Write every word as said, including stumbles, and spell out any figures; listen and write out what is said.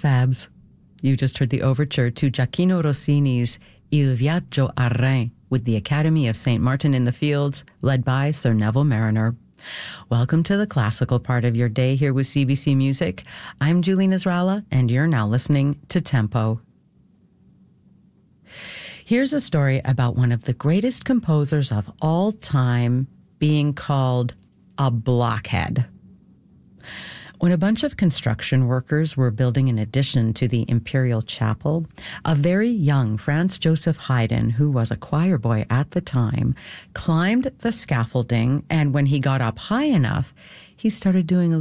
Fabs. You just heard the overture to Gioacchino Rossini's Il Viaggio a Reims with the Academy of Saint Martin in the Fields, led by Sir Neville Mariner. Welcome to the classical part of your day here with C B C Music. I'm Julie Nasrallah, and you're now listening to Tempo. Here's a story about one of the greatest composers of all time being called a blockhead. When a bunch of construction workers were building an addition to the Imperial Chapel, a very young Franz Joseph Haydn, who was a choir boy at the time, climbed the scaffolding, and when he got up high enough, he started doing a